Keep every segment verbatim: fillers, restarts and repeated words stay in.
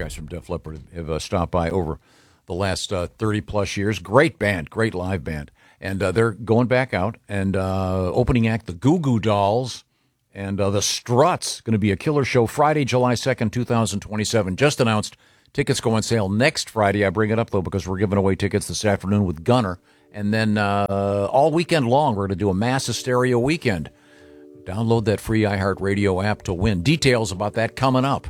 guys from Def Leppard have uh, stopped by over the last uh, thirty plus years. Great band, great live band. And uh, they're going back out, and uh, opening act, the Goo Goo Dolls, and uh, the Struts. Going to be a killer show Friday, July second, twenty twenty-seven. Just announced. Tickets go on sale next Friday. I bring it up, though, because we're giving away tickets this afternoon with Gunner. And then uh, all weekend long, we're going to do a mass hysteria weekend. Download that free iHeartRadio app to win. Details about that coming up.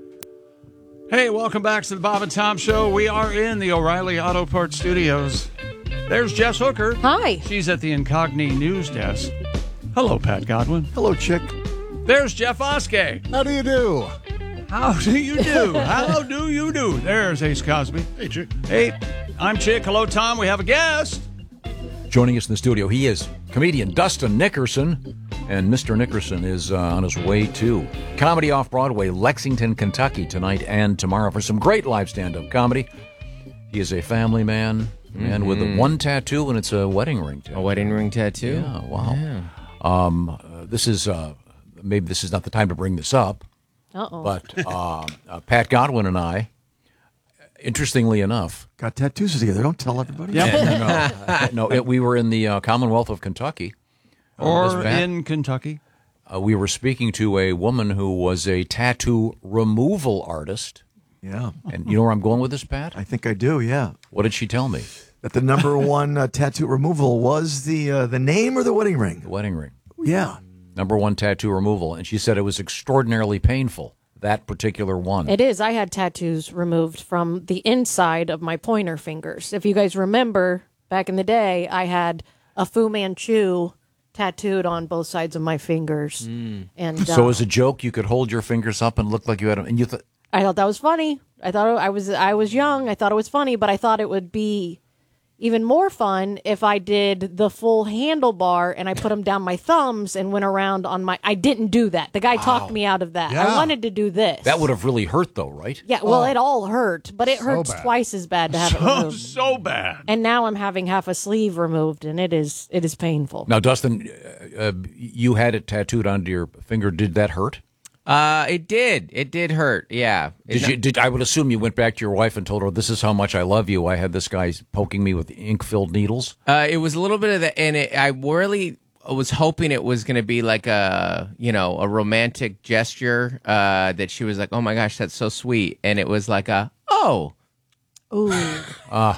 Hey, welcome back to the Bob and Tom Show. We are in the O'Reilly Auto Parts Studios. There's Jess Hooker. Hi. She's at the Incogni News Desk. Hello, Pat Godwin. Hello, Chick. There's Jeff Oskey. How do you do? How do you do? How do you do? There's Ace Cosby. Hey, Chick. Hey, I'm Chick. Hello, Tom. We have a guest. Joining us in the studio, he is comedian Dustin Nickerson. And Mister Nickerson is uh, on his way to Comedy Off-Broadway, Lexington, Kentucky, tonight and tomorrow for some great live stand-up comedy. He is a family man. And mm-hmm. with a one tattoo, and it's a wedding ring tattoo. A wedding ring tattoo? Yeah, wow. Yeah. Um, uh, this is, uh, maybe this is not the time to bring this up. Uh-oh. But uh, uh, Pat Godwin and I, interestingly enough... Got tattoos together. Don't tell everybody. Yeah. no, no it, we were in the uh, Commonwealth of Kentucky. Uh, or in Kentucky. Uh, we were speaking to a woman who was a tattoo removal artist. Yeah. And you know where I'm going with this, Pat? I think I do, yeah. What did she tell me? That the number one uh, tattoo removal was the uh, the name or the wedding ring? The wedding ring. Yeah. Number one tattoo removal. And she said it was extraordinarily painful, that particular one. It is. I had tattoos removed from the inside of my pointer fingers. If you guys remember, back in the day, I had a Fu Manchu tattooed on both sides of my fingers. Mm. And So uh, as a joke, you could hold your fingers up and look like you had them. And you thought... I thought that was funny. I thought I was I was young. I thought it was funny, but I thought it would be even more fun if I did the full handlebar and I put them down my thumbs and went around on my... I didn't do that. The guy wow. talked me out of that. Yeah. I wanted to do this. That would have really hurt, though, right? Yeah, well, oh. it all hurt, but it so hurts bad. twice as bad to have so, it removed. So bad. And now I'm having half a sleeve removed, and it is it is painful. Now, Dustin, uh, you had it tattooed onto your finger. Did that hurt? Uh, it did. It did hurt. Yeah. Did you? Did I would assume you went back to your wife and told her, "This is how much I love you. I had this guy poking me with ink-filled needles." Uh, it was a little bit of the, and it, I really was hoping it was going to be like a, you know, a romantic gesture. Uh, that she was like, "Oh my gosh, that's so sweet," and it was like a, "Oh." Ooh. Ah.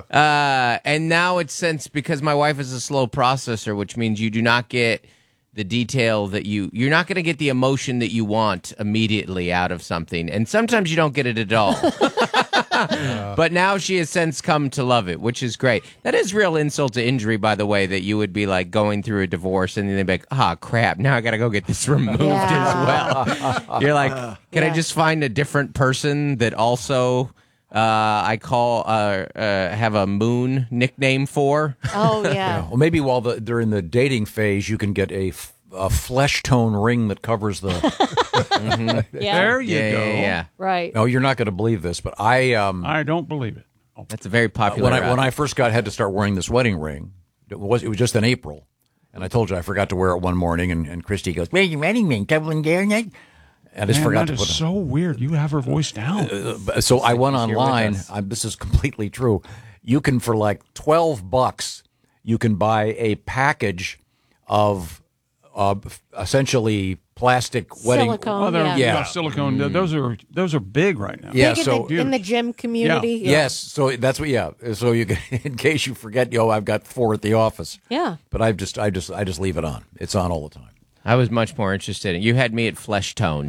Uh, and now it's since because my wife is a slow processor, which means you do not get the detail that you, you're not going to get the emotion that you want immediately out of something. And sometimes you don't get it at all. yeah. But now she has since come to love it, which is great. That is real insult to injury, by the way, that you would be like going through a divorce and then they'd be like, ah, oh, crap, now I got to go get this removed yeah. as well. You're like, can yeah. I just find a different person that also... Uh, I call uh, uh, have a moon nickname for. Oh yeah. yeah. Well, maybe while the, they're in the dating phase, you can get a, f- a flesh tone ring that covers the. mm-hmm. yeah. There you yeah, go. Yeah, yeah. Right. No, you're not going to believe this, but I. Um, I don't believe it. Oh. That's a very popular. Uh, when I when I first got had to start wearing this wedding ring, it was it was just in April, and I told you I forgot to wear it one morning, and, and Christy goes, "Where's your wedding ring? Doubling Garnet?" I just Man, forgot that to put is it. so weird. You have her voice down. Uh, so I went online. I, this is completely true. You can, for like twelve bucks, you can buy a package of uh, essentially plastic wedding. Silicone, oh, yeah. yeah. Silicone. Mm. Those are those are big right now. Yeah, big so in the, in the gym community. Yeah. Yeah. Yes, so that's what. Yeah, so you can, in case you forget, yo, I've got four at the office. Yeah. But I just, I just, I just leave it on. It's on all the time. I was much more interested in. You had me at flesh tone.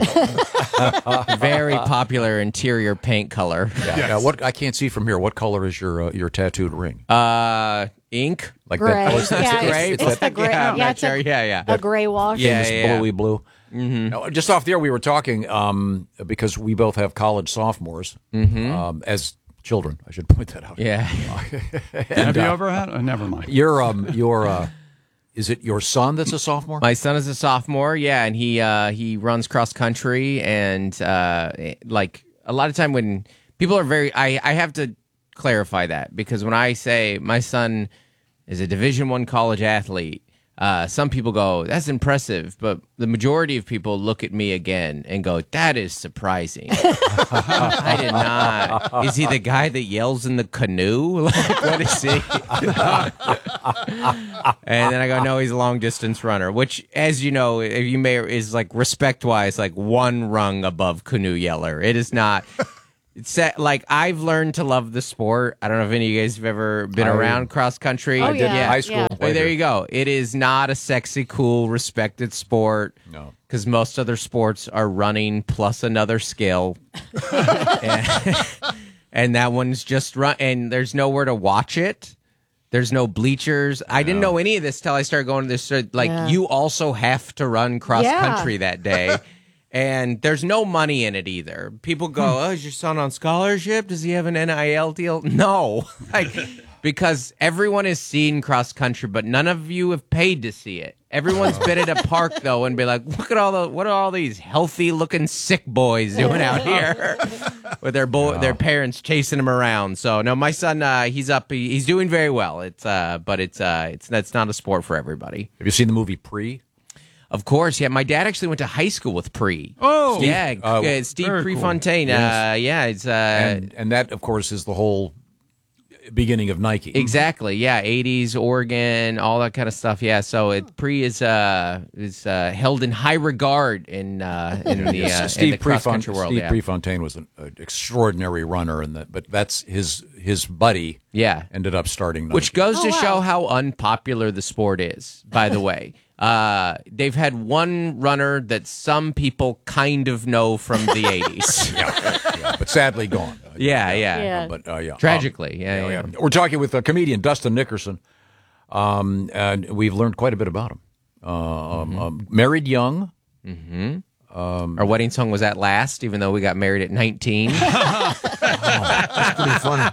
Very popular interior paint color. Yeah. Yes. Now, what I can't see from here. What color is your uh, your tattooed ring? Uh, ink. Like gray. that. Oh, it's, yeah, it's, gray. It's, it's the gray. Yeah, I'm yeah, not it's sure. a, yeah, yeah. a gray wash. Yeah, Famous yeah, bluey blue. Mm-hmm. Now, just off the air, we were talking um, because we both have college sophomores mm-hmm. um, as children. I should point that out. Yeah. and, have you uh, ever had? Uh, never mind. Your um, your. Uh, Is it your son that's a sophomore? My son is a sophomore, yeah, and he uh, he runs cross country, and uh, like a lot of time when people are very, I, I have to clarify that because when I say my son is a Division One college athlete, Uh, some people go, that's impressive, but the majority of people look at me again and go, that is surprising. I did not. Is he the guy that yells in the canoe? Like, what is he? And then I go, no, he's a long distance runner, which, as you know, if you may, is like respect wise, like one rung above canoe yeller. It is not. It's that, like, I've learned to love the sport. I don't know if any of you guys have ever been I- around cross country. Oh, yeah. High school. Yeah. Well, there you go. It is not a sexy, cool, respected sport. No. Because most other sports are running plus another skill. and, and that one's just run. And there's nowhere to watch it. There's no bleachers. I didn't know any of this till I started going to this. So, like, Yeah. you also have to run cross Yeah. country that day. And there's no money in it either. People go, oh, is your son on scholarship? Does he have an N I L deal? No. Like, because everyone has seen cross country, but none of you have paid to see it. Everyone's been at a park, though, and be like, look at all the, what are all these healthy-looking sick boys doing out here with their boy, their parents chasing them around. So, no, my son, uh, he's up, he, he's doing very well. It's, uh, but it's, uh, it's, that's not a sport for everybody. Have you seen the movie Pre? Of course, yeah. My dad actually went to high school with Pre. Oh. yeah, uh, uh, Steve very cool. Prefontaine. Yes. Uh, yeah, it's uh, And and that, of course, is the whole beginning of Nike. exactly. Yeah, eighties Oregon, all that kind of stuff. Yeah, so it Pre is uh is uh, held in high regard in uh, in the, uh, in Steve the cross Prefont- country world. Steve Yeah. Prefontaine was an, an extraordinary runner, and that, but that's his his buddy. Yeah. ended up starting Nike. Which goes Oh, to wow. show how unpopular the sport is, by the way. Uh, they've had one runner that some people kind of know from the eighties. yeah, but sadly gone. Uh, Yeah, yeah. Yeah. But uh, yeah, Tragically, yeah, Um, yeah. yeah. We're talking with a comedian, Dustin Nickerson, um, and we've learned quite a bit about him. Uh, um, um, married young. Our wedding song was At Last, even though we got married at nineteen. That's pretty funny.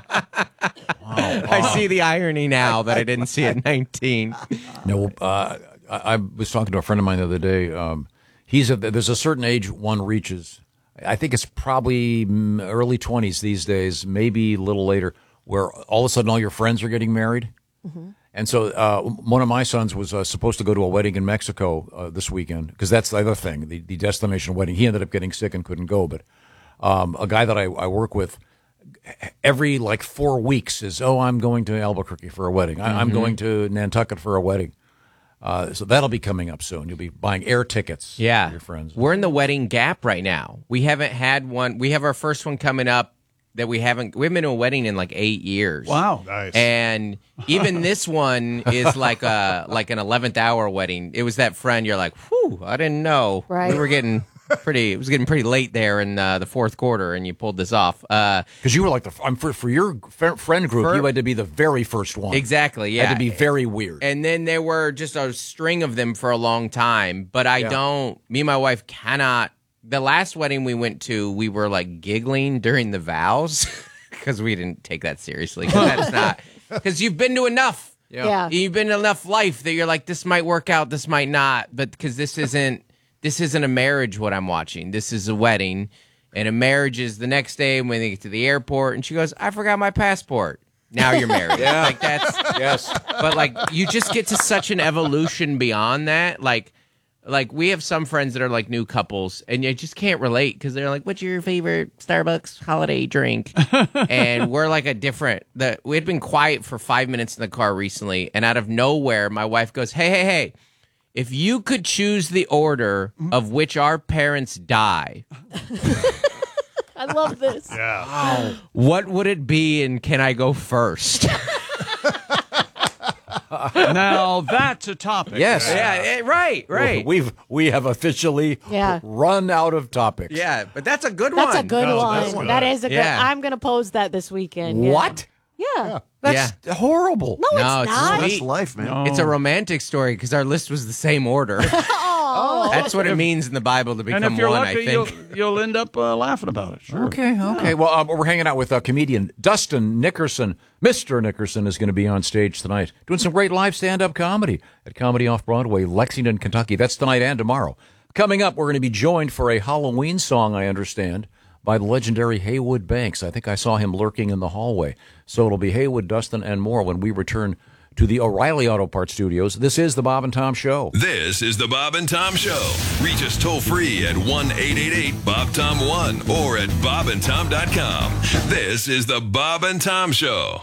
I see the irony now that I didn't see at nineteen. No, uh, I, I was talking to a friend of mine the other day. Um, he's a, there's a certain age one reaches. I think it's probably mm, early twenties these days, maybe a little later, where all of a sudden all your friends are getting married. And so uh, one of my sons was uh, supposed to go to a wedding in Mexico uh, this weekend, because that's the other thing, the, the destination wedding. He ended up getting sick and couldn't go. But um, a guy that I, I work with, every like four weeks is, oh, I'm going to Albuquerque for a wedding. I, I'm going to Nantucket for a wedding. Uh, so that'll be coming up soon. You'll be buying air tickets Yeah. for your friends. We're in the wedding gap right now. We haven't had one. We have our first one coming up that we haven't, we haven't been to a wedding in like eight years. Wow. Nice. And even this one is like a like an eleventh hour wedding. It was that friend you're like, whew, I didn't know. Right. We were getting pretty, it was getting pretty late there in uh, the fourth quarter, and you pulled this off. Uh, Because you were like, the I'm for, for your f- friend group, For- you had to be the very first one. exactly, yeah. Had to be very weird. And then there were just a string of them for a long time. But I Yeah. don't, me and my wife cannot. The last wedding we went to, we were like giggling during the vows because we didn't take that seriously. 'Cause that's not, because you've been to enough. Yeah. You've been to enough life that you're like, this might work out, this might not. But because this isn't, this isn't a marriage what I'm watching. This is a wedding. And a marriage is the next day when they get to the airport. And she goes, I forgot my passport. Now you're married. Yeah. Like that's, yes. but like you just get to such an evolution beyond that. Like, like we have some friends that are like new couples, and you just can't relate because they're like, "What's your favorite Starbucks holiday drink?" And we're like a different. That we had been quiet for five minutes in the car recently, and out of nowhere, my wife goes, "Hey, hey, hey! If you could choose the order of which our parents die, I love this. Yeah. what would it be, and can I go first?" Now that's a topic. Yes. yeah, eh, right, right. We've we have officially Yeah. run out of topics. Yeah, but that's a good That's one. a good No, one. that's good. That is a good. Yeah. I'm gonna pose that this weekend. yeah. What? Yeah. That's horrible. No, No, it's it's not. sweet. That's life, man. It's a romantic story because our list was the same order. Oh. That's what it means in the Bible to become And if you're one, lucky, I you'll, think. you'll end up uh, laughing about it. Sure. Okay, okay. Well, um, we're hanging out with uh, comedian Dustin Nickerson. Mister Nickerson is going to be on stage tonight doing some great live stand-up comedy at Comedy Off-Broadway, Lexington, Kentucky. That's tonight and tomorrow. Coming up, we're going to be joined for a Halloween song, I understand, by the legendary Haywood Banks. I think I saw him lurking in the hallway. So it'll be Haywood, Dustin, and more when we return to the O'Reilly Auto Parts Studios. This is the Bob and Tom Show. This is the Bob and Tom Show. Reach us toll free at one eight eight eight Bob Tom one or at bob and tom dot com. This is the Bob and Tom Show.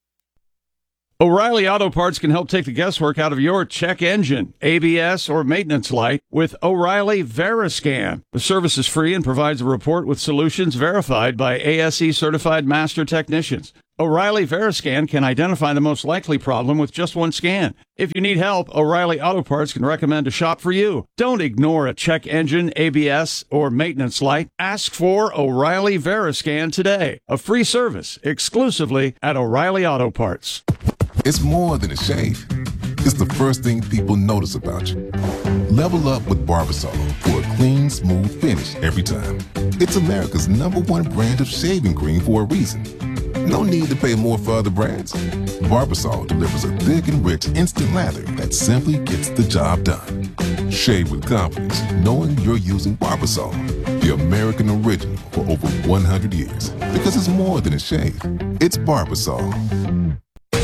O'Reilly Auto Parts can help take the guesswork out of your check engine, A B S, or maintenance light with O'Reilly Veriscan. The service is free and provides a report with solutions verified by A S E certified master technicians. O'Reilly Veriscan can identify the most likely problem with just one scan. If you need help, O'Reilly Auto Parts can recommend a shop for you. Don't ignore a check engine, A B S, or maintenance light. Ask for O'Reilly Veriscan today. A free service exclusively at O'Reilly Auto Parts. It's more than a shave. It's the first thing people notice about you. Level up with Barbasol for a clean, smooth finish every time. It's America's number one brand of shaving cream for a reason. No need to pay more for other brands. Barbasol delivers a thick and rich instant lather that simply gets the job done. Shave with confidence, knowing you're using Barbasol, the American original for over one hundred years. Because it's more than a shave. It's Barbasol.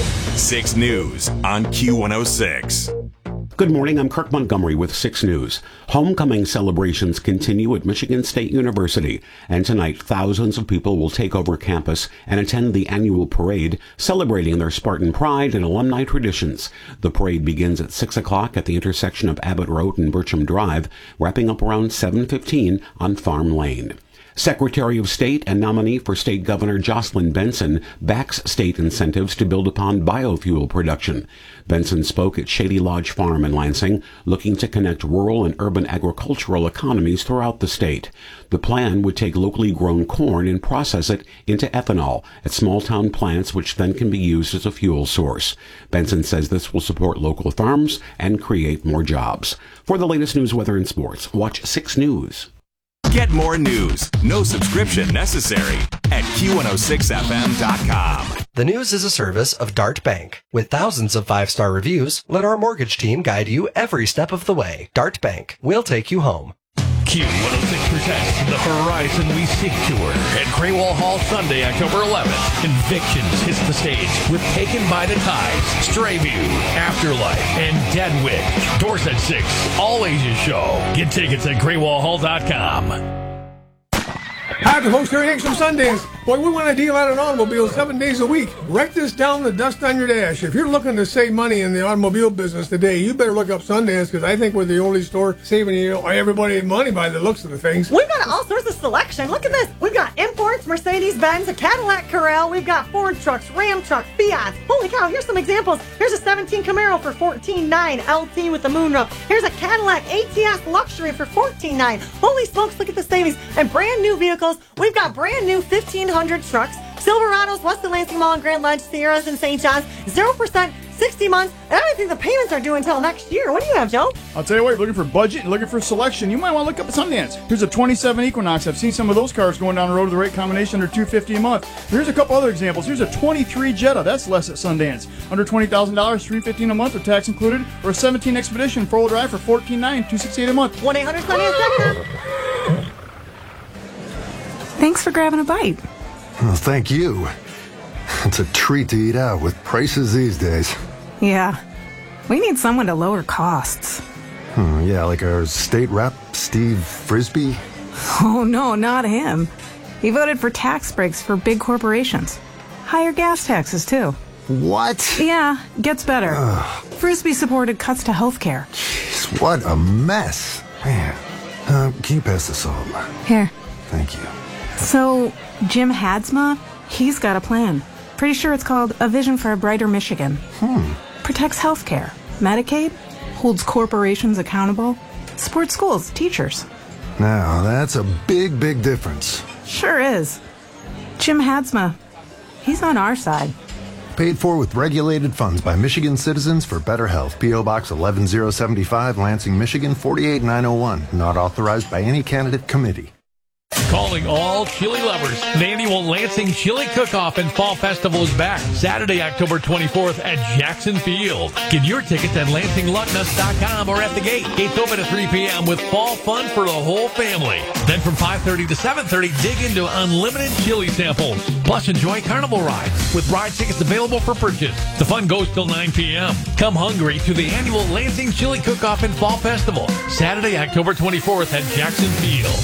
six News on Q one oh six. Good morning, I'm Kirk Montgomery with six News. Homecoming celebrations continue at Michigan State University, and tonight thousands of people will take over campus and attend the annual parade, celebrating their Spartan pride and alumni traditions. The parade begins at six o'clock at the intersection of Abbott Road and Bircham Drive, wrapping up around seven fifteen on Farm Lane. Secretary of State and nominee for State Governor Jocelyn Benson backs state incentives to build upon biofuel production. Benson spoke at Shady Lodge Farm in Lansing, looking to connect rural and urban agricultural economies throughout the state. The plan would take locally grown corn and process it into ethanol at small-town plants, which then can be used as a fuel source. Benson says this will support local farms and create more jobs. For the latest news, weather, and sports, watch six News. Get more news, no subscription necessary, at Q one oh six F M dot com. The News is a service of Dart Bank. With thousands of five-star reviews, let our mortgage team guide you every step of the way. Dart Bank. We'll take you home. Q one oh six presents the Horizon We Seek Tour at Greywall Hall Sunday, October eleventh. Convictions hits the stage with Taken by the Tides, Strayview, Afterlife, and Deadwick. Doors at six. All ages show. Get tickets at greywall hall dot com. Hi, the host Terry Hicks from Sundance. Boy, we want a deal out on automobiles seven days a week. Write this down, the dust on your dash. If you're looking to save money in the automobile business today, you better look up Sundance, because I think we're the only store saving you know, everybody money by the looks of the things. We've got all sorts of selection. Look at this. We've got imports, Mercedes-Benz, a Cadillac Carrel. We've got Ford trucks, Ram trucks, Fiat. Holy cow, here's some examples. Here's a seventeen Camaro for fourteen nine, L T with the moonroof. Here's a Cadillac A T S Luxury for fourteen nine. Holy smokes, look at the savings. And brand new vehicles. We've got brand new fifteen hundred trucks, Silverados, West of Lansing Mall and Grand Ledge, Sierras and Saint John's, zero percent, sixty months, and I don't think the payments are due until next year. What do you have, Joe? I'll tell you what, you're looking for budget and looking for selection, you might want to look up at Sundance. Here's a twenty-seven Equinox. I've seen some of those cars going down the road with the rate combination under two hundred fifty dollars a month. Here's a couple other examples. Here's a twenty-three Jetta. That's less at Sundance. Under twenty thousand dollars, three hundred fifteen dollars a month with tax included. Or a seventeen Expedition four-wheel drive for fourteen nine, two hundred sixty-eight dollars a month. one eight hundred Sundance. Thanks for grabbing a bite. Well, thank you. It's a treat to eat out with prices these days. Yeah. We need someone to lower costs. Hmm, yeah, like our state rep, Steve Frisbee. Oh, no, not him. He voted for tax breaks for big corporations. Higher gas taxes, too. What? Yeah, gets better. Ugh. Frisbee supported cuts to health care. Jeez, what a mess. Man, uh, can you pass the salt? Here. Thank you. So, Jim Hadsma, he's got a plan. Pretty sure it's called A Vision for a Brighter Michigan. Hmm. Protects healthcare, Medicaid, holds corporations accountable, supports schools, teachers. Now, that's a big, big difference. Sure is. Jim Hadsma, he's on our side. Paid for with regulated funds by Michigan Citizens for Better Health. P O. Box eleven oh seventy-five, Lansing, Michigan, four eight nine oh one. Not authorized by any candidate committee. Calling all chili lovers. The annual Lansing Chili Cook-Off and Fall Festival is back Saturday, October twenty-fourth at Jackson Field. Get your tickets at lansing lucknuts dot com or at the gate. Gates open at three p.m. with fall fun for the whole family. Then from five thirty to seven thirty, dig into unlimited chili samples. Plus, enjoy carnival rides with ride tickets available for purchase. The fun goes till nine p.m. Come hungry to the annual Lansing Chili Cook-Off and Fall Festival Saturday, October twenty-fourth at Jackson Field.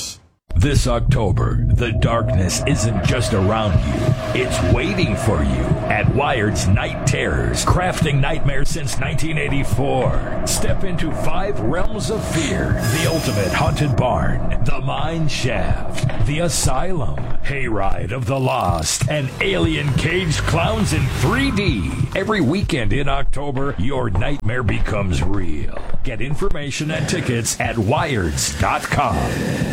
This October, the darkness isn't just around you, it's waiting for you at Wired's Night Terrors, crafting nightmares since nineteen eighty-four. Step into five realms of fear: the ultimate haunted barn, the mine shaft, the asylum, hayride of the lost, and alien caged clowns in three D. Every weekend in October, your nightmare becomes real. Get information and tickets at wireds dot com.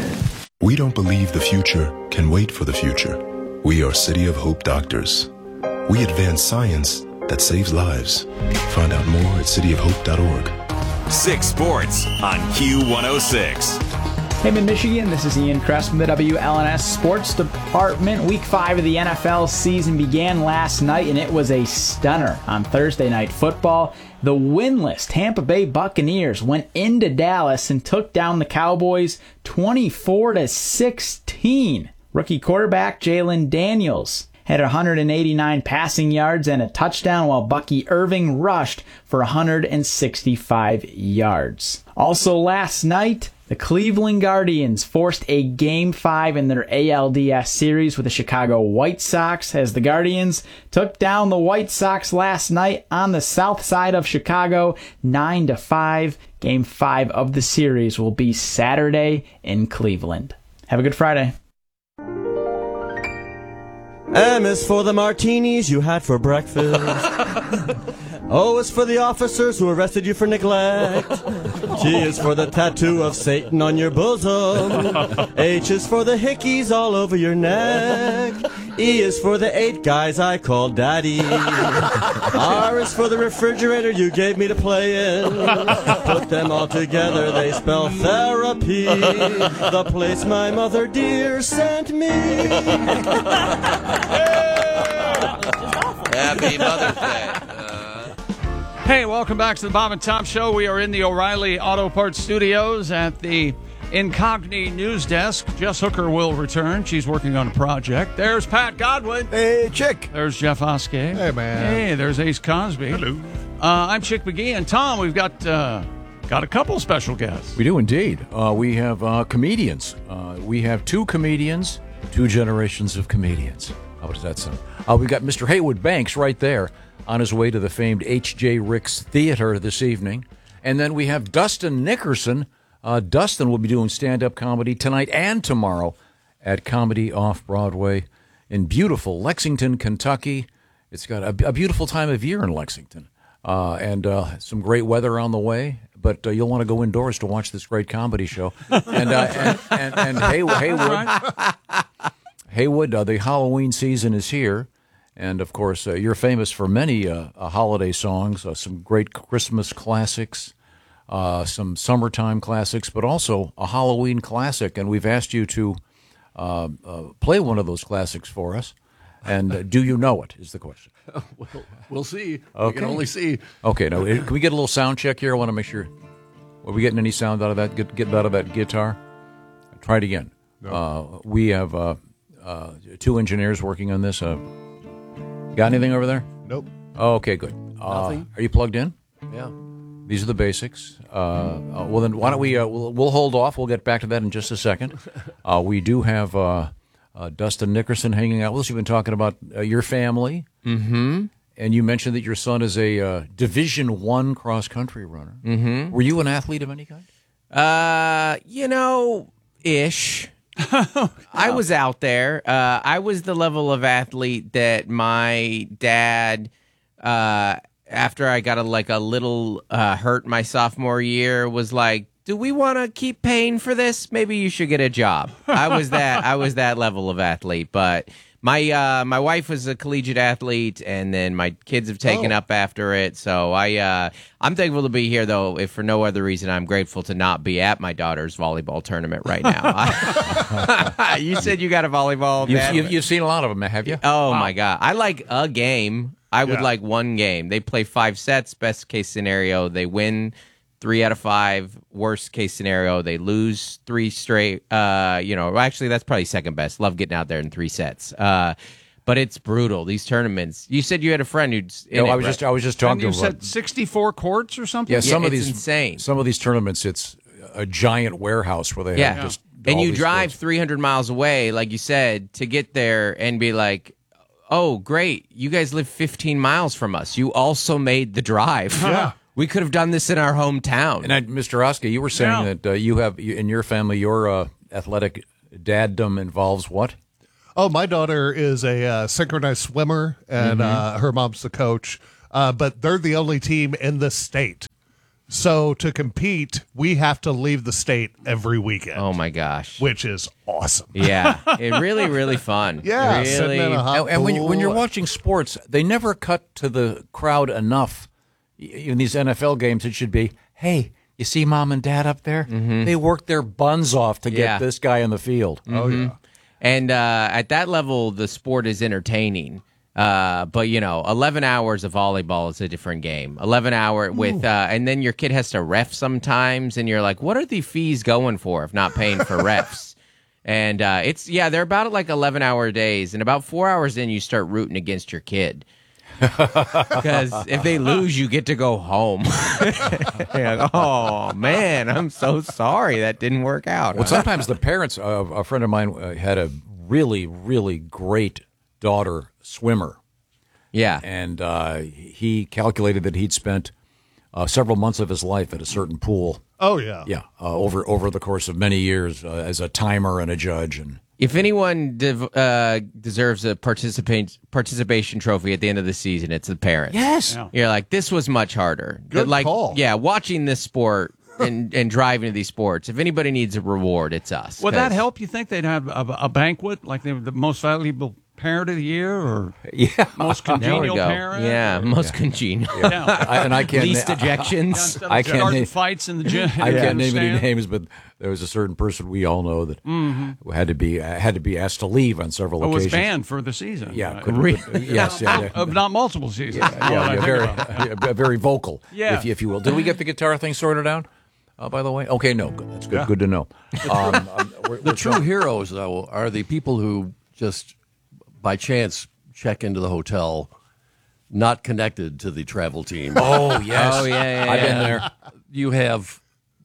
We don't believe the future can wait for the future. We are City of Hope doctors. We advance science that saves lives. Find out more at city of hope dot org. Six Sports on Q one oh six. Hey, Mid-Michigan, this is Ian Kress from the W L N S Sports Department. Week five of the N F L season began last night, and it was a stunner on Thursday Night Football. The winless Tampa Bay Buccaneers went into Dallas and took down the Cowboys twenty-four to sixteen. Rookie quarterback Jalen Daniels had one hundred eighty-nine passing yards and a touchdown, while Bucky Irving rushed for one hundred sixty-five yards. Also last night, the Cleveland Guardians forced a Game five in their A L D S series with the Chicago White Sox, as the Guardians took down the White Sox last night on the south side of Chicago, nine to five. Game five of the series will be Saturday in Cleveland. Have a good Friday. M is for the martinis you had for breakfast. O is for the officers who arrested you for neglect. T is for the tattoo of Satan on your bosom. H is for the hickeys all over your neck. E is for the eight guys I call daddy. R is for the refrigerator you gave me to play in. Put them all together, they spell therapy. The place my mother dear sent me. Happy Mother's Day. Hey, welcome back to the Bob and Tom Show. We are in the O'Reilly Auto Parts Studios at the Incogni News Desk. Jess Hooker will return. She's working on a project. There's Pat Godwin. Hey, Chick. There's Jeff Oskey. Hey, man. Hey, there's Ace Cosby. Hello. Uh, I'm Chick McGee, and Tom, we've got uh, got a couple special guests. We do indeed. Uh, we have uh, comedians. Uh, we have two comedians, two generations of comedians. How does that sound? Uh, we've got Mister Haywood Banks right there, on his way to the famed H J Ricks Theater this evening. And then we have Dustin Nickerson. Uh, Dustin will be doing stand-up comedy tonight and tomorrow at Comedy Off-Broadway in beautiful Lexington, Kentucky. It's got a, a beautiful time of year in Lexington, uh, and uh, some great weather on the way. But uh, you'll want to go indoors to watch this great comedy show. And, uh, and, and, and Hay- Haywood, Haywood uh, the Halloween season is here. And, of course, uh, you're famous for many uh, uh, holiday songs, uh, some great Christmas classics, uh, some summertime classics, but also a Halloween classic. And we've asked you to uh, uh, play one of those classics for us. And uh, do you know it, is the question. We'll, we'll see. Okay. We can only see. Okay, now, can we get a little sound check here? I want to make sure. Are we getting any sound out of that, get, get out of that guitar? Try it again. No. Uh, we have uh, uh, two engineers working on this. Uh, Got anything over there? Nope. Oh, okay, good. Uh, Nothing. Are you plugged in? Yeah. These are the basics. Uh, uh, well, then why don't we? Uh, we'll, we'll hold off. We'll get back to that in just a second. Uh, we do have uh, uh, Dustin Nickerson hanging out with us. You've been talking about uh, your family, Mm-hmm. and you mentioned that your son is a uh, Division One cross country runner. Mm-hmm. Were you an athlete of any kind? Uh, you know, ish. I was out there. Uh, I was the level of athlete that my dad, uh, after I got a, like a little uh, hurt my sophomore year, was like, "Do we want to keep paying for this? Maybe you should get a job." I was that. I was that level of athlete, but My uh, my wife was a collegiate athlete, and then my kids have taken Oh. up after it. So I uh, I'm thankful to be here, though. If for no other reason, I'm grateful to not be at my daughter's volleyball tournament right now. You said you got a volleyball. You've, Dad? you've, you've seen a lot of them, have you? Oh my God! I like a game. I would Yeah. like one game. They play five sets. Best case scenario, they win three out of five. Worst case scenario, they lose three straight. Uh, you know, actually, that's probably second best. Love getting out there in three sets. Uh, but it's brutal. These tournaments. You said you had a friend who's. In No, it, I was right? just I was just And talking you about. said sixty-four courts or something? Yeah, some of it's these insane. Some of these tournaments, it's a giant warehouse where they Yeah. have just And all you these drive sports. three hundred miles away, like you said, to get there and be like, oh, great. You guys live fifteen miles from us. You also made the drive. Yeah. We could have done this in our hometown. And I, Mister Oskey, you were saying Yeah. that uh, you have you, in your family your uh, athletic daddom involves what? Oh, my daughter is a uh, synchronized swimmer, and Mhm. uh, her mom's the coach. Uh, but they're the only team in the state. So to compete, we have to leave the state every weekend. Oh my gosh, which is awesome. Yeah, it really, really fun. Yeah, really. sitting in a hot And, and when, you, when you're pool. watching sports, they never cut to the crowd enough. Y- In these N F L games, it should be, hey, you see mom and dad up there? They worked their buns off to get Yeah. this guy in the field. Mhm. And uh, at that level, the sport is entertaining. Uh, but you know, eleven hours of volleyball is a different game. eleven hour with, uh, and then your kid has to ref sometimes, and you're like, what are the fees going for if not paying for refs? And uh, it's yeah, they're about like eleven hour days, and about four hours in, you start rooting against your kid. Because if they lose, you get to go home. You're like, oh man, I'm so sorry that didn't work out. Well, sometimes the parents, uh, a friend of mine uh, had a really, really great daughter swimmer. Yeah. And uh, he calculated that he'd spent uh, several months of his life at a certain pool. Oh, yeah. Yeah, uh, over over the course of many years uh, as a timer and a judge. And If anyone dev- uh, deserves a participant participation trophy at the end of the season, it's the parents. Yes. Yeah. You're like, this was much harder. Good like, call. Yeah, watching this sport and, and driving to these sports, if anybody needs a reward, it's us. Would that 'Cause- help? You think they'd have a, a banquet like they were the most valuable parent of the year, or yeah, most There we congenial go. parent? Yeah, or- most congenial. Yeah. I, and I can't Least na- ejections. Instead of I can't starting name, fights in the gym. I Yeah. can't name any Understand? names, but there was a certain person we all know that Mhm. who had to be uh, had to be asked to leave on several It was occasions. banned for the season. Yeah, Uh, could- really? could- yes, yeah, yeah. Of not multiple seasons. Yeah, Well, yeah, I yeah, think very, about. yeah, very vocal, Yeah. if, if you will. Did we get the guitar thing sorted out? Uh, by the way, okay, no, good. That's good. Yeah. Good to know. Um, um, we're- The we're true so- heroes, though, are the people who just by chance check into the hotel not connected to the travel team. Oh, yes. Oh, yeah, yeah, I've been yeah. there. You have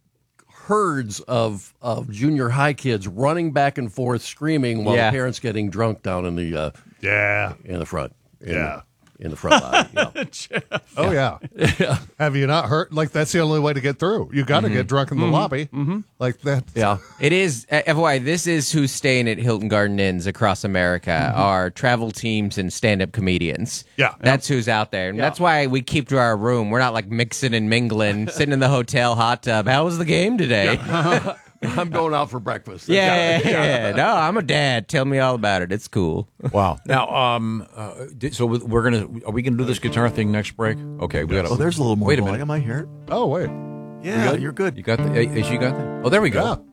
herds of, of junior high kids running back and forth screaming while Yeah. the parents getting drunk down in the uh, Yeah. in the front. In, Yeah. In the front line. Yeah. Oh, yeah. Have you not heard? Like, that's the only way to get through. You got to get drunk in the lobby. Mm-hmm. Like that. Yeah. It is, uh, F Y I, this is who's staying at Hilton Garden Inns across America, are travel teams and stand-up comedians. Yeah. That's who's out there. And that's why we keep to our room. We're not like mixing and mingling, sitting in the hotel hot tub. How was the game today? Yeah, I'm going out for breakfast. yeah, yeah. No, I'm a dad. Tell me all about it. It's cool. Wow. Now, um, uh, di- so we're gonna are we gonna do this guitar thing next break? Okay, we got. Oh, there's a little more Wait a volume. minute. I might hear it. Oh, wait. Yeah, good? you're good. You got the? Is you got that? Oh, there we go. Yeah.